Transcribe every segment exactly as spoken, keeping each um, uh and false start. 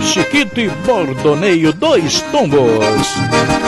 Chiquito e Bordoneio, dois tombos.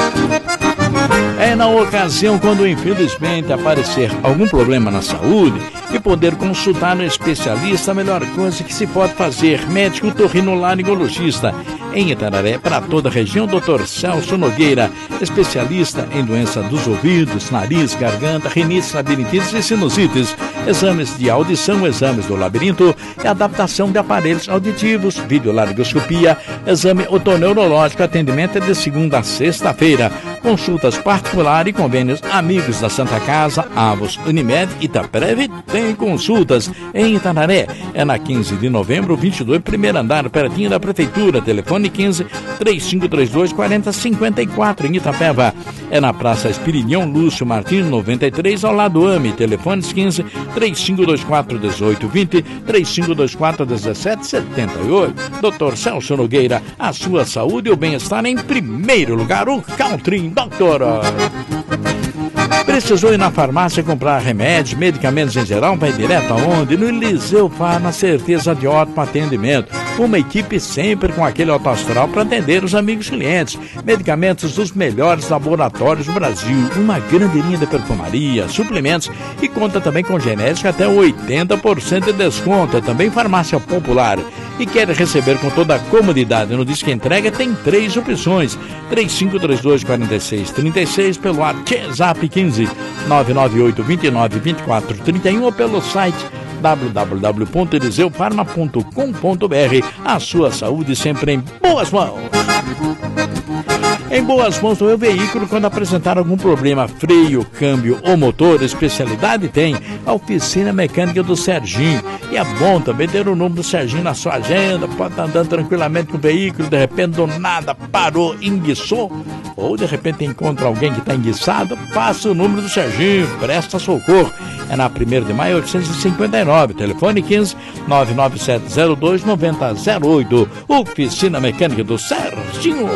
É na ocasião quando infelizmente aparecer algum problema na saúde e poder consultar um especialista, a melhor coisa que se pode fazer. Médico otorrinolaringologista em Itararé, para toda a região, doutor Celso Nogueira, especialista em doença dos ouvidos, nariz, garganta, rinites, labirintites e sinusites, exames de audição, exames do labirinto e adaptação de aparelhos auditivos, videolaringoscopia, exame otoneurológico. Atendimento é de segunda a sexta-feira. Consultas particulares e convênios amigos da Santa Casa, Avos, Unimed, Itaprev, tem consultas em Itararé. É na quinze de novembro, vinte e dois, primeiro andar, pertinho da Prefeitura. Telefone quinze, três cinco três dois, quatro zero cinco quatro, em Itapeva. É na Praça Espirinhão Lúcio Martins, noventa e três, ao lado do A M E. Telefones quinze, três cinco dois quatro, dezoito vinte, três cinco dois quatro, dezessete setenta e oito. doutor Celso Nogueira, a sua saúde e o bem-estar em primeiro lugar. O Country Doctor. Precisou ir na farmácia comprar remédios, medicamentos em geral? Vai direto aonde? No Eliseu Farma, certeza de ótimo atendimento. Uma equipe sempre com aquele alto astral para atender os amigos clientes. Medicamentos dos melhores laboratórios do Brasil. Uma grande linha de perfumaria, suplementos e conta também com genérica até oitenta por cento de desconto. É também farmácia popular. E quer receber com toda a comodidade no Disque Entrega? Tem três opções. três cinco três dois, quatro seis três seis pelo WhatsApp quinze, nove nove oito, dois nove, dois quatro três um ou pelo site w w w ponto eliseu farma ponto com ponto b r. A sua saúde sempre em boas mãos. Em boas mãos do meu veículo quando apresentar algum problema, freio, câmbio ou motor, especialidade tem a oficina mecânica do Serginho. E é bom também ter o número do Serginho na sua agenda, pode estar andando tranquilamente com o veículo, de repente do nada parou, enguiçou, ou de repente encontra alguém que está enguiçado, passa o número do Serginho, presta socorro. É na primeiro de maio, oitocentos e cinquenta e nove, telefone quinze, nove nove sete zero dois, nove zero zero oito, oficina mecânica do Serginho.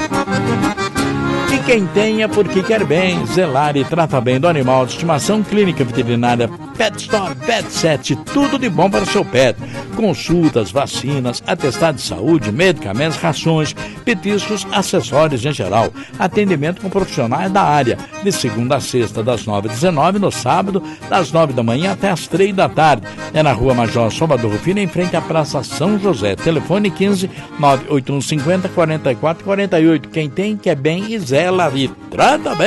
E quem tem é porque quer bem, zelar e trata bem do animal de estimação. Clínica Veterinária Pet Store, Pet Set, tudo de bom para o seu pet. Consultas, vacinas, atestado de saúde, medicamentos, rações, petiscos, acessórios em geral. Atendimento com profissionais da área, de segunda a sexta, das nove às dezenove, no sábado, das nove da manhã até as três da tarde. É na Rua Major Salvador Rufino, em frente à Praça São José. Telefone quinze, nove oito um cinco zero, quatro quatro quatro oito. Quem tem, quer bem e zela e trata bem.